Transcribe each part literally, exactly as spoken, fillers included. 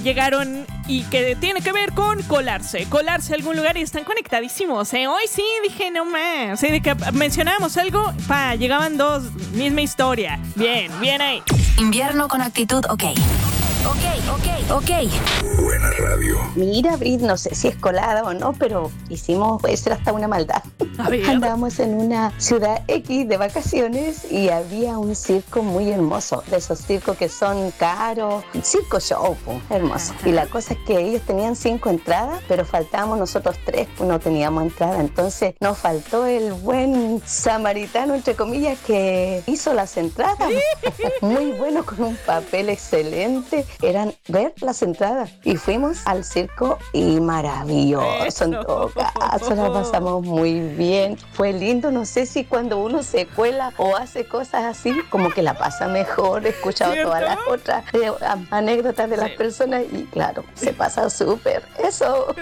llegaron y que tiene que ver con colarse, colarse a algún lugar y están conectadísimos, ¿eh? Hoy sí dije, no más, sí, de que mencionábamos algo, pa, llegaban dos, misma historia. Bien, bien ahí. Invierno con actitud, ok. Ok, ok, ok. Buena radio. Mira, Brit, no sé si es colada o no, pero hicimos, puede ser hasta una maldad. Andábamos en una ciudad X de vacaciones y había un circo muy hermoso, de esos circos que son caros, circo show, pues, hermoso. Y la cosa es que ellos tenían cinco entradas, pero faltábamos nosotros tres, pues no teníamos entrada. Entonces nos faltó el buen samaritano, entre comillas, que hizo las entradas. Muy bueno, con un papel excelente. Eran ver las entradas y fuimos al circo y maravilloso. Eso. En todo caso la pasamos muy bien, fue lindo. No sé si cuando uno se cuela o hace cosas así como que la pasa mejor. He escuchado ¿cierto? Todas las otras eh, anécdotas de las sí. personas y claro, se pasa súper eso.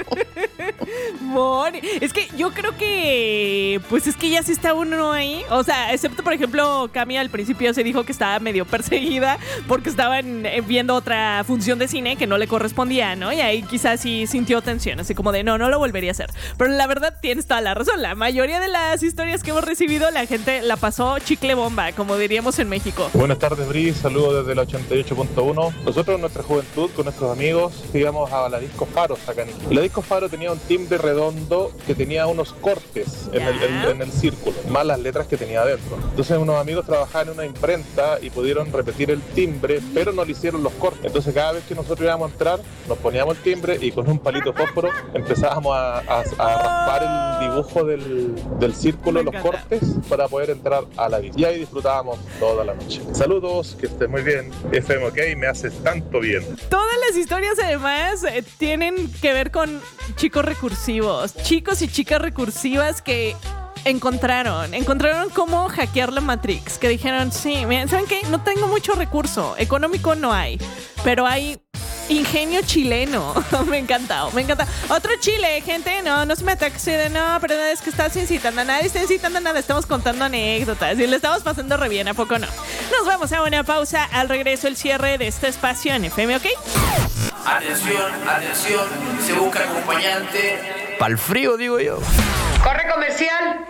Bon, es que yo creo que pues es que ya sí está uno ahí, o sea, excepto por ejemplo Cami al principio se dijo que estaba medio perseguida porque estaban viendo otra función de cine que no le correspondía, ¿no? Y ahí quizás sí sintió tensión, así como de no, no lo volvería a hacer. Pero la verdad tienes toda la razón, la mayoría de las historias que hemos recibido la gente la pasó chicle bomba, como diríamos en México. Buenas tardes, Bri, saludos desde la ochenta y ocho punto uno. Nosotros en nuestra juventud con nuestros amigos íbamos a la Disco Faro acá en Iquique. La Disco Faro tenía un timbre redondo que tenía unos cortes en el, en, en el círculo, más las letras que tenía adentro. Entonces unos amigos trabajaban en una imprenta y pudieron repetir el timbre, pero no le hicieron los cortes. Entonces cada vez que nosotros íbamos a entrar, nos poníamos el timbre y con un palito fósforo empezábamos a, a, a raspar el dibujo del, del círculo, los cortes, para poder entrar a la disco. Y ahí disfrutábamos toda la noche. Saludos, que estés muy bien. F M OK, me haces tanto bien. Todas las historias además eh, tienen que ver con chicos recursivos, chicos y chicas recursivas que encontraron, encontraron cómo hackear la Matrix, que dijeron, sí, miren, ¿saben qué? No tengo mucho recurso, económico no hay, pero hay ingenio chileno. Me ha encantado, me encanta. Otro Chile, gente, no, no se me ataque de no, pero es que estás incitando a nadie, está incitando a nada, estamos contando anécdotas y le estamos pasando re bien, ¿a poco no? Nos vamos a una pausa, al regreso el cierre de este espacio en F M OK. Atención, atención, se busca acompañante. Pa'l frío, digo yo. Corre comercial.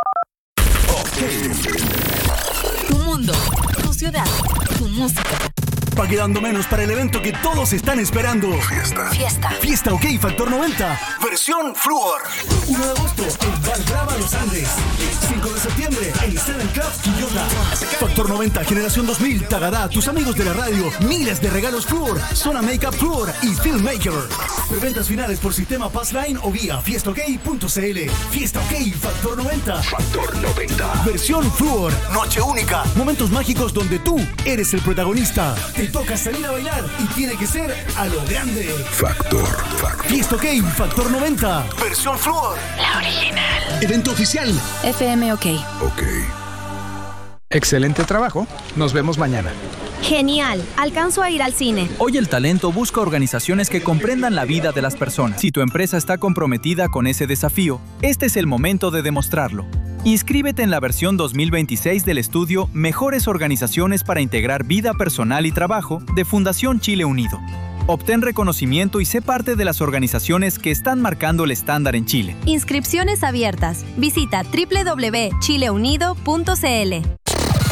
Tu mundo, tu ciudad, tu música. Va quedando menos para el evento que todos están esperando. Fiesta. Fiesta. Fiesta OK Factor noventa. Versión Fluor. uno de agosto en Bar Brava Los Andes. cinco de septiembre en Seven Club Quillota. Factor noventa Generación dos mil te dará a tus amigos de la radio miles de regalos Fluor, Zona Makeup Fluor y Filmmaker. Preventas finales por sistema Passline o vía fiesta ok punto c l. Fiesta OK Factor noventa. Factor noventa. Versión Fluor. Noche única. Momentos mágicos donde tú eres el protagonista. Te toca salir a bailar y tiene que ser a lo grande. Factor. Factor. Fiesta OK Factor noventa. Versión Fluor. La original. Evento oficial. F M OK. Ok. Excelente trabajo. Nos vemos mañana. Genial. Alcanzo a ir al cine. Hoy el talento busca organizaciones que comprendan la vida de las personas. Si tu empresa está comprometida con ese desafío, este es el momento de demostrarlo. Inscríbete en la versión dos mil veintiséis del estudio Mejores Organizaciones para Integrar Vida Personal y Trabajo de Fundación Chile Unido. Obtén reconocimiento y sé parte de las organizaciones que están marcando el estándar en Chile. Inscripciones abiertas. Visita doble u doble u doble u punto chile unido punto c l.